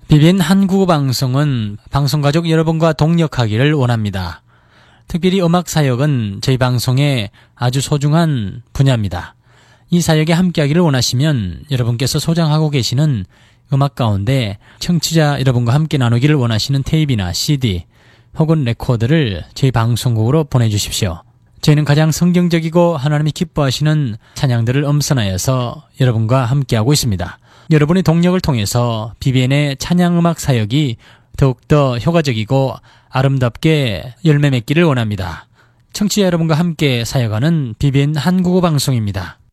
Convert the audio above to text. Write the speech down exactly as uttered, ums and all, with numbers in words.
비비엔 한국어 방송은 방송가족 여러분과 동역하기를 원합니다. 특별히 음악 사역은 저희 방송의 아주 소중한 분야입니다. 이 사역에 함께하기를 원하시면 여러분께서 소장하고 계시는 음악 가운데 청취자 여러분과 함께 나누기를 원하시는 테이프나 씨디 혹은 레코더를 저희 방송국으로 보내주십시오. 저희는 가장 성경적이고 하나님이 기뻐하시는 찬양들을 음선하여서 여러분과 함께하고 있습니다. 여러분의 동력을 통해서 비비엔의 찬양음악 사역이 더욱더 효과적이고 아름답게 열매 맺기를 원합니다. 청취자 여러분과 함께 사역하는 비비엔 한국어 방송입니다.